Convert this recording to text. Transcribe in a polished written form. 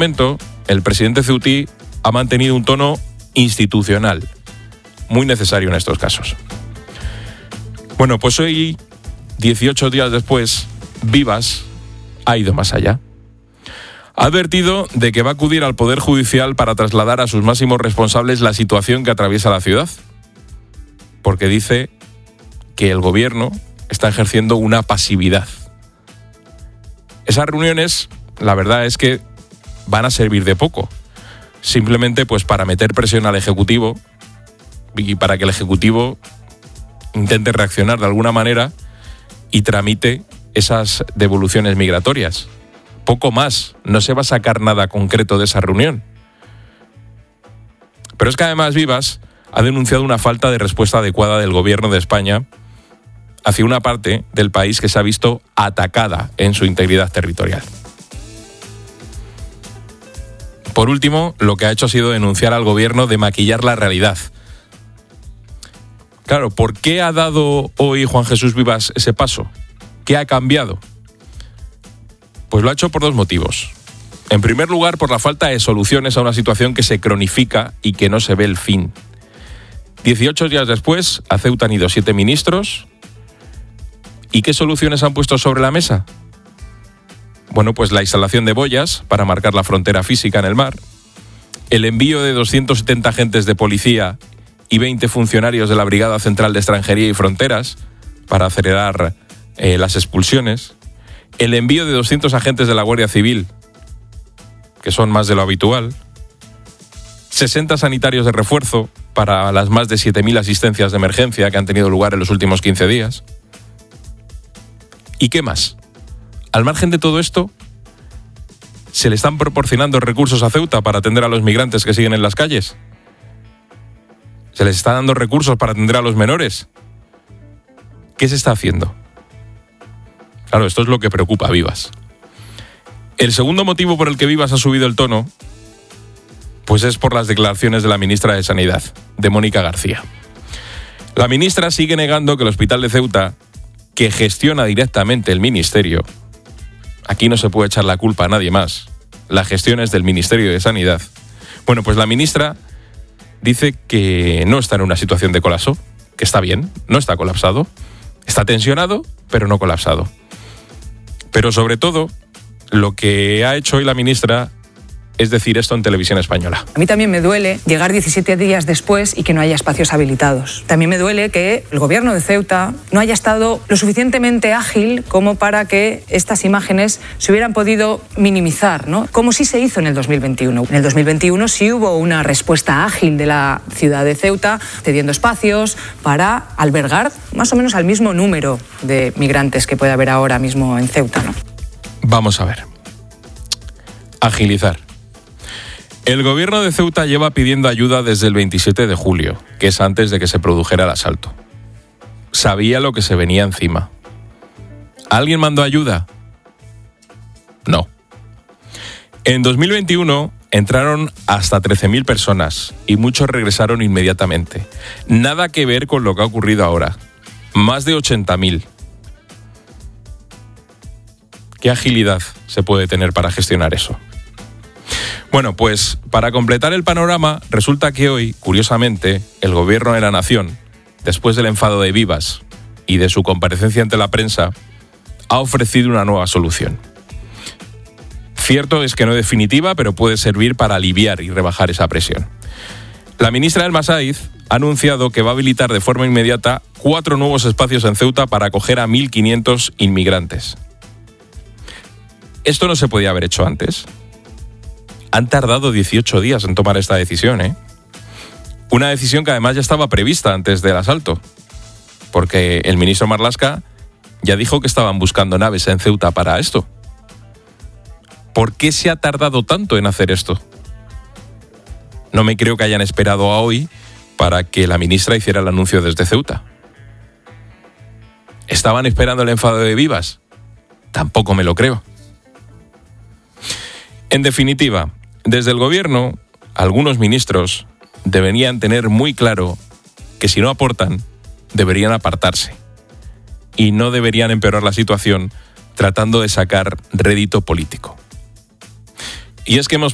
momento, el presidente ceutí ha mantenido un tono institucional, muy necesario en estos casos. Bueno, pues hoy, 18 días después, Vivas ha ido más allá. Ha advertido de que va a acudir al Poder Judicial para trasladar a sus máximos responsables la situación que atraviesa la ciudad, porque dice que el gobierno está ejerciendo una pasividad. Esas reuniones, la verdad es que van a servir de poco, simplemente pues para meter presión al Ejecutivo y para que el Ejecutivo intente reaccionar de alguna manera y tramite esas devoluciones migratorias. Poco más, no se va a sacar nada concreto de esa reunión. Pero es que además Vivas ha denunciado una falta de respuesta adecuada del gobierno de España hacia una parte del país que se ha visto atacada en su integridad territorial. Por último, lo que ha hecho ha sido denunciar al gobierno de maquillar la realidad. Claro, ¿por qué ha dado hoy Juan Jesús Vivas ese paso? ¿Qué ha cambiado? Pues lo ha hecho por dos motivos. En primer lugar, por la falta de soluciones a una situación que se cronifica y que no se ve el fin. 18 días después, a Ceuta han ido 7 ministros. ¿Y qué soluciones han puesto sobre la mesa? Bueno, pues la instalación de boyas para marcar la frontera física en el mar, el envío de 270 agentes de policía y 20 funcionarios de la Brigada Central de Extranjería y Fronteras para acelerar las expulsiones, el envío de 200 agentes de la Guardia Civil, que son más de lo habitual, 60 sanitarios de refuerzo para las más de 7.000 asistencias de emergencia que han tenido lugar en los últimos 15 días. ¿Y qué más? Al margen de todo esto, ¿se le están proporcionando recursos a Ceuta para atender a los migrantes que siguen en las calles? ¿Se les está dando recursos para atender a los menores? ¿Qué se está haciendo? Claro, esto es lo que preocupa a Vivas. El segundo motivo por el que Vivas ha subido el tono, pues es por las declaraciones de la ministra de Sanidad, de Mónica García. La ministra sigue negando que el Hospital de Ceuta, que gestiona directamente el Ministerio, aquí no se puede echar la culpa a nadie más, la gestión es del Ministerio de Sanidad. Bueno, pues la ministra dice que no está en una situación de colapso, que está bien, no está colapsado, está tensionado, pero no colapsado. Pero sobre todo, lo que ha hecho hoy la ministra es decir esto en Televisión Española. A mí también me duele llegar 17 días después y que no haya espacios habilitados. También me duele que el gobierno de Ceuta no haya estado lo suficientemente ágil como para que estas imágenes se hubieran podido minimizar, ¿no? Como sí se hizo en el 2021. En el 2021 sí hubo una respuesta ágil de la ciudad de Ceuta, cediendo espacios para albergar más o menos al mismo número de migrantes que puede haber ahora mismo en Ceuta, ¿no? Vamos a ver. Agilizar. El gobierno de Ceuta lleva pidiendo ayuda desde el 27 de julio, que es antes de que se produjera el asalto. Sabía lo que se venía encima. ¿Alguien mandó ayuda? No. En 2021 entraron hasta 13.000 personas y muchos regresaron inmediatamente. Nada que ver con lo que ha ocurrido ahora. Más de 80.000. ¿Qué agilidad se puede tener para gestionar eso? Bueno, pues para completar el panorama, resulta que hoy, curiosamente, el Gobierno de la Nación, después del enfado de Vivas y de su comparecencia ante la prensa, ha ofrecido una nueva solución. Cierto es que no definitiva, pero puede servir para aliviar y rebajar esa presión. La ministra Elma Sáiz ha anunciado que va a habilitar de forma inmediata 4 nuevos espacios en Ceuta para acoger a 1.500 inmigrantes. Esto no se podía haber hecho antes. Han tardado 18 días en tomar esta decisión, ¿eh? Una decisión que además ya estaba prevista antes del asalto, porque el ministro Marlaska ya dijo que estaban buscando naves en Ceuta para esto. ¿Por qué se ha tardado tanto en hacer esto? No me creo que hayan esperado a hoy para que la ministra hiciera el anuncio desde Ceuta. ¿Estaban esperando el enfado de Vivas? Tampoco me lo creo. En definitiva, desde el gobierno, algunos ministros deberían tener muy claro que si no aportan, deberían apartarse. Y no deberían empeorar la situación tratando de sacar rédito político. Y es que hemos